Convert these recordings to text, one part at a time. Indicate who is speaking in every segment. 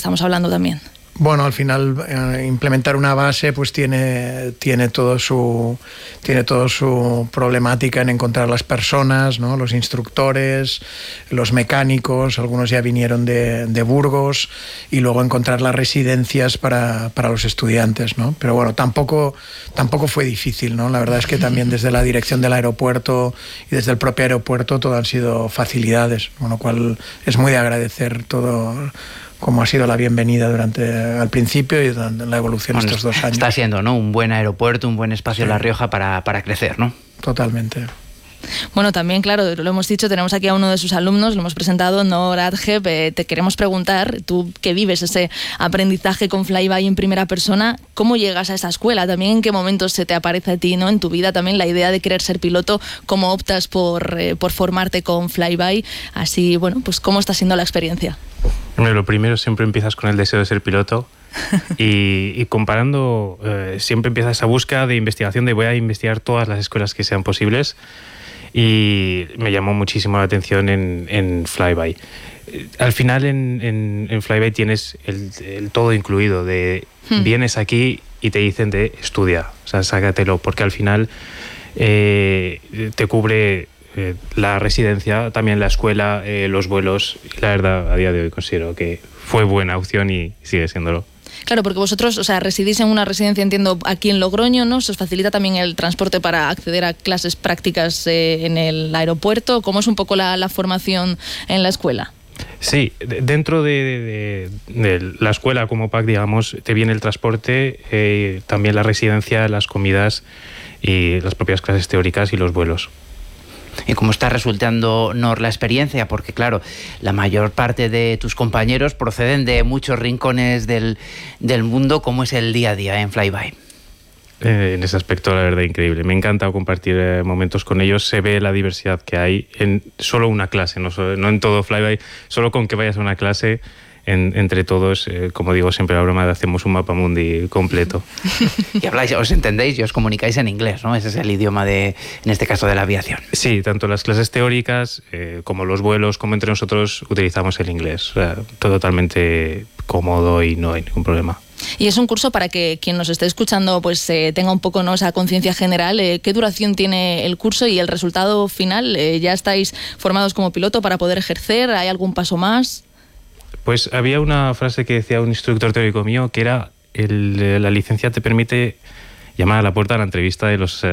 Speaker 1: estamos hablando también.
Speaker 2: Bueno, al final implementar una base pues tiene todo su problemática en encontrar las personas, ¿no? Los instructores, los mecánicos, algunos ya vinieron de Burgos, y luego encontrar las residencias para los estudiantes, ¿no? Pero bueno, tampoco fue difícil, ¿no? La verdad es que también desde la dirección del aeropuerto y desde el propio aeropuerto todo han sido facilidades, con lo cual es muy de agradecer todo como ha sido la bienvenida al principio y durante la evolución estos 2 años.
Speaker 3: Está siendo, ¿no?, un buen aeropuerto, un buen espacio en La Rioja para crecer, ¿no?
Speaker 2: Totalmente.
Speaker 1: Bueno, también, claro, lo hemos dicho, tenemos aquí a uno de sus alumnos, lo hemos presentado, Noor Adjeb. Te queremos preguntar, tú que vives ese aprendizaje con Flyby en primera persona, ¿cómo llegas a esa escuela? También, ¿en qué momentos se te aparece a ti, ¿no?, en tu vida también la idea de querer ser piloto? ¿Cómo optas por formarte con Flyby? Así, bueno, pues ¿cómo está siendo la experiencia?
Speaker 4: Lo primero, siempre empiezas con el deseo de ser piloto y comparando, siempre empieza esa búsqueda de investigación, de voy a investigar todas las escuelas que sean posibles, y me llamó muchísimo la atención en Flyby. Al final en Flyby tienes el todo incluido, de vienes aquí y te dicen de estudia, o sea, sácatelo, porque al final te cubre la residencia, también la escuela, los vuelos. La verdad, a día de hoy considero que fue buena opción y sigue siéndolo.
Speaker 1: Claro, porque vosotros, o sea, residís en una residencia, entiendo, aquí en Logroño, ¿no? ¿Se os facilita también el transporte para acceder a clases prácticas en el aeropuerto? ¿Cómo es un poco la formación en la escuela?
Speaker 4: Sí, dentro de la escuela como PAC, digamos, te viene el transporte, también la residencia, las comidas y las propias clases teóricas y los vuelos.
Speaker 3: ¿Y cómo está resultando, Noor, la experiencia? Porque claro, la mayor parte de tus compañeros proceden de muchos rincones del mundo. ¿Cómo es el día a día en Flyby?
Speaker 4: En ese aspecto, la verdad, increíble. Me encanta compartir momentos con ellos. Se ve la diversidad que hay en solo una clase, no en todo Flyby. Solo con que vayas a una clase, entre todos, como digo siempre la broma, hacemos un mapa mundi completo.
Speaker 3: Y habláis, os entendéis y os comunicáis en inglés, ¿no? Ese es el idioma en este caso, de la aviación.
Speaker 4: Sí, tanto las clases teóricas como los vuelos, como entre nosotros utilizamos el inglés. O sea, totalmente cómodo y no hay ningún problema.
Speaker 1: Y es un curso para que quien nos esté escuchando pues tenga un poco, ¿no?, esa conciencia general. ¿Qué duración tiene el curso y el resultado final? ¿Ya estáis formados como piloto para poder ejercer? ¿Hay algún paso más?
Speaker 4: Pues había una frase que decía un instructor teórico mío, que era la licencia te permite llamar a la puerta a la entrevista de los...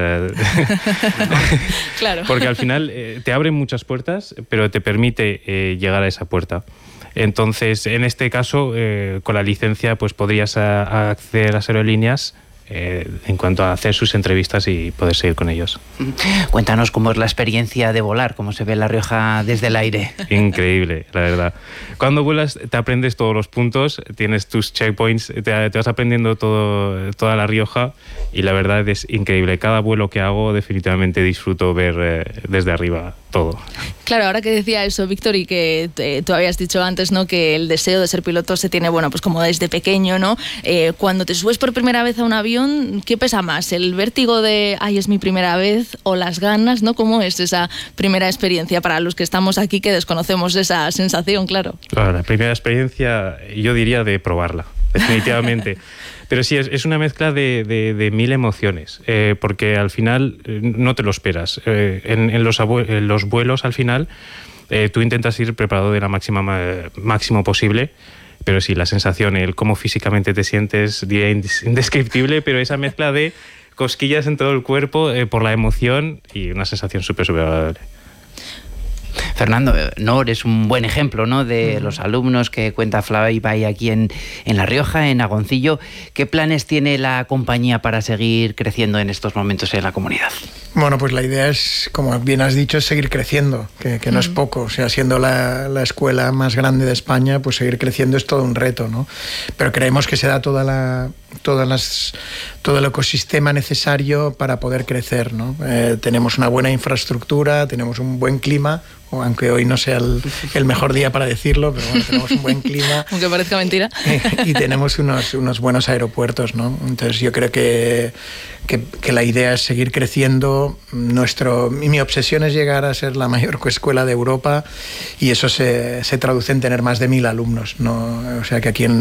Speaker 1: Claro.
Speaker 4: Porque al final te abren muchas puertas, pero te permite llegar a esa puerta. Entonces, en este caso, con la licencia pues podrías acceder a las aerolíneas en cuanto a hacer sus entrevistas y poder seguir con ellos.
Speaker 3: Cuéntanos cómo es la experiencia de volar, cómo se ve La Rioja desde el aire.
Speaker 4: Increíble, la verdad. Cuando vuelas te aprendes todos los puntos, tienes tus checkpoints, te vas aprendiendo toda La Rioja, y la verdad es increíble. Cada vuelo que hago definitivamente disfruto ver desde arriba todo.
Speaker 1: Claro, ahora que decía eso, Víctor, y que tú habías dicho antes, ¿no?, que el deseo de ser piloto se tiene, bueno, pues como desde pequeño, ¿no? Cuando te subes por primera vez a un avión, ¿qué pesa más? ¿El vértigo de, ay, es mi primera vez, o las ganas, ¿no? ¿Cómo es esa primera experiencia para los que estamos aquí que desconocemos esa sensación, claro?
Speaker 4: Claro, la primera experiencia, yo diría de probarla, definitivamente. Pero sí, es una mezcla de mil emociones, porque al final no te lo esperas. En los vuelos, al final, tú intentas ir preparado de la máximo posible, pero sí, la sensación, el cómo físicamente te sientes, diría indescriptible, pero esa mezcla de cosquillas en todo el cuerpo por la emoción y una sensación súper agradable.
Speaker 3: Fernando, Noor es un buen ejemplo, ¿no?, de los alumnos que cuenta Flyby aquí en La Rioja, en Agoncillo. ¿Qué planes tiene la compañía para seguir creciendo en estos momentos en la comunidad?
Speaker 2: Bueno, pues la idea es, como bien has dicho, es seguir creciendo, que no es poco. O sea, siendo la escuela más grande de España, pues seguir creciendo es todo un reto, ¿no? Pero creemos que se da todo el ecosistema necesario para poder crecer, ¿no? Tenemos una buena infraestructura, tenemos un buen clima, aunque hoy no sea el mejor día para decirlo, pero bueno, tenemos un buen clima.
Speaker 1: Aunque parezca mentira.
Speaker 2: Y tenemos unos buenos aeropuertos, ¿no? Entonces yo creo que la idea es seguir creciendo. Mi obsesión es llegar a ser la mayor escuela de Europa, y eso se traduce en tener más de 1000 alumnos, ¿no? O sea que aquí